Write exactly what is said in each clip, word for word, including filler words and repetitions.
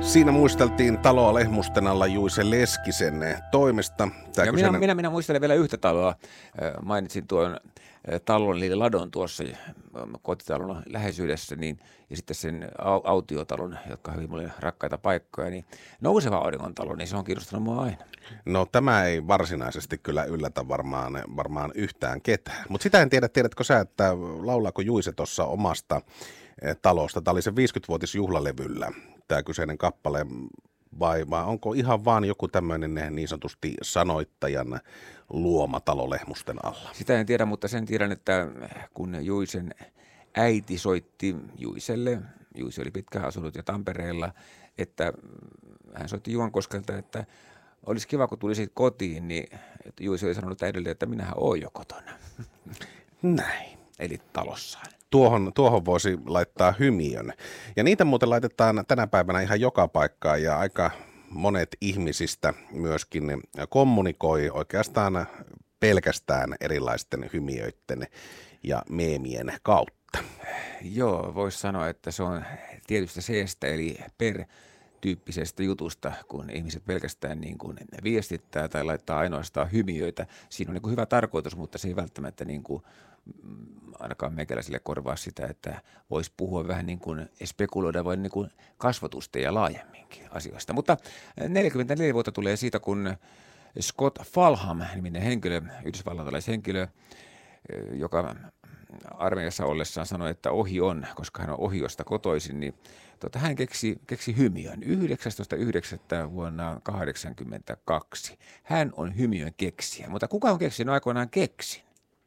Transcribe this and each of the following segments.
Siinä muisteltiin taloa Lehmusten alla Juise Leskisen toimesta. Tämä ja kyseinen... minä, minä, minä muistelen vielä yhtä taloa. Mainitsin tuon talon, eli ladon tuossa kotitalon läheisyydessä, niin, ja sitten sen autiotalon, jotka on hyvin mulle rakkaita paikkoja, niin Nouseva auringon talo, niin se on kiinnostanut mua aina. No tämä ei varsinaisesti kyllä yllätä varmaan, varmaan yhtään ketään. Mutta sitä en tiedä, tiedätkö sä, että laulaako Juise tuossa omasta talosta. Tämä oli se viisikymmenvuotisjuhlalevyllä, tämä kyseinen kappale, vai, vai onko ihan vaan joku tämmöinen niin sanotusti sanoittajan luoma talo Lehmusten alla? Sitä en tiedä, mutta sen tiedän, että kun Juisen äiti soitti Juiselle, Juise oli pitkään asunut jo Tampereella, että hän soitti Juankoskelta, että olisi kiva, kun tulisit kotiin, niin että Juise oli sanonut äidille, että minähän oon jo kotona. Näin. Eli talossaan. Tuohon, tuohon voisi laittaa hymiön. Ja niitä muuten laitetaan tänä päivänä ihan joka paikkaan ja aika monet ihmisistä myöskin kommunikoi oikeastaan pelkästään erilaisten hymiöiden ja meemien kautta. Joo, voisi sanoa, että se on tietystä seestä eli per tyyppisestä jutusta, kun ihmiset pelkästään niin kuin viestittää tai laittaa ainoastaan hymiöitä. Siinä on niin kuin hyvä tarkoitus, mutta se ei välttämättä niin kuin ainakaan meikäläisille korvaa sitä, että voisi puhua vähän niin kuin spekuloida vain niin kuin kasvatusta ja laajemminkin asioista. Mutta neljäkymmentäneljä vuotta tulee siitä, kun Scott Falham-niminen henkilö, yhdysvallatalaishenkilö, joka armeijassa ollessaan sanoi, että ohi on, koska hän on Ohiosta kotoisin, niin tota, hän keksi, keksi hymiön yhdeksästoista yhdeksättä vuonna kahdeksankymmentäkaksi. Hän on hymiön keksijä, mutta kuka on keksinyt aikoinaan keksin?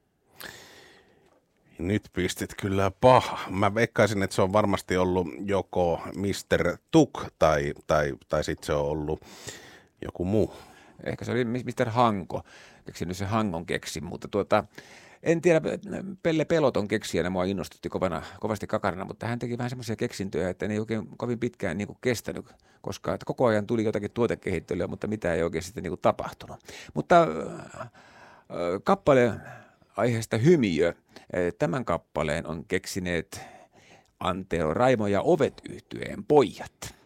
Nyt pistit kyllä paha. Mä veikkaisin, että se on varmasti ollut joko mister Tuk tai, tai, tai sitten se on ollut joku muu. Ehkä se oli mister Hanko, keksinyt se Hangon keksi, mutta tuota, en tiedä, Pelle Peloton keksijänä mua innostutti kovana, kovasti kakarana, mutta hän teki vähän semmoisia keksintöjä, että ne ei oikein kovin pitkään niin kuin kestänyt, koska että koko ajan tuli jotakin tuotekehittelyä, mutta mitä ei oikein sitten niin kuin tapahtunut. Mutta äh, kappale aiheesta hymiö. Tämän kappaleen on keksineet Antero Raimo ja Ovet-yhtyeen pojat.